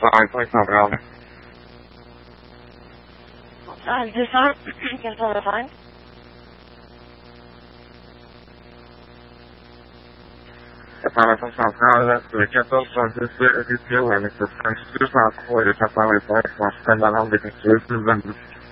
please not around. This on? Can someone find? Para passar o carro, que é todo fazer esse filme, que são os na coisa, para falar isso, mas ainda não de que